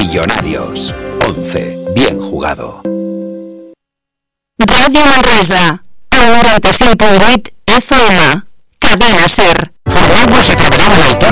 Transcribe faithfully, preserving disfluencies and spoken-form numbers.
Millonarios. once. Bien jugado. Ràdio Manresa, el noranta-cinc punt vuit F M. Cadena Ser. Fernando se quedará